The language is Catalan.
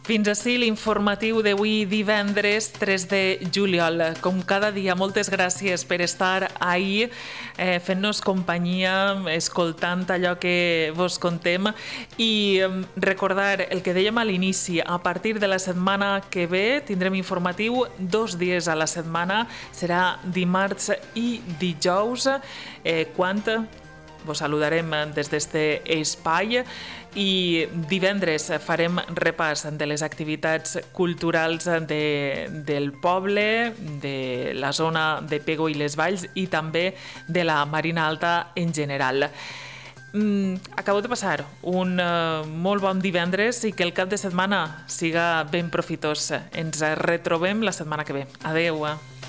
Fins ací l'informatiu d'avui divendres 3 de juliol. Com cada dia, moltes gràcies per estar ahí fent-nos companyia, escoltant allò que vos contem i recordar el que dèiem a l'inici, a partir de la setmana que ve tindrem informatiu 2 dies a la setmana, serà dimarts i dijous, quan vos saludarem des d'este espai i divendres farem repàs de les activitats culturals del poble, de la zona de Pego i les Valls i també de la Marina Alta en general. Acabo de passar un molt bon divendres i que el cap de setmana siga ben profitós. Ens retrobem la setmana que ve. Adeu!